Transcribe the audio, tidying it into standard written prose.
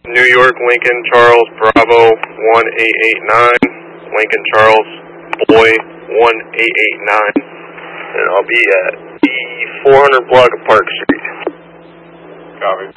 New York, Lincoln, Charles, Bravo, 1889, Lincoln, Charles, Boy, 1889, and I'll be at the 400 block of Park Street. Copy.